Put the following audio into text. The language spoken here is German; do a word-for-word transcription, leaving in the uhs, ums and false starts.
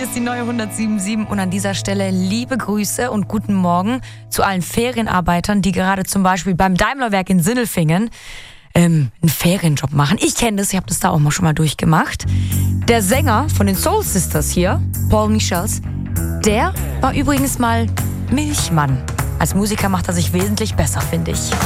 Hier ist die neue hundertsieben Komma sieben und an dieser Stelle liebe Grüße und guten Morgen zu allen Ferienarbeitern, die gerade zum Beispiel beim Daimlerwerk in Sindelfingen ähm, einen Ferienjob machen. Ich kenne das, ich habe das da auch mal schon mal durchgemacht. Der Sänger von den Soul Sisters hier, Paul Michels, der war übrigens mal Milchmann. Als Musiker macht er sich wesentlich besser, finde ich.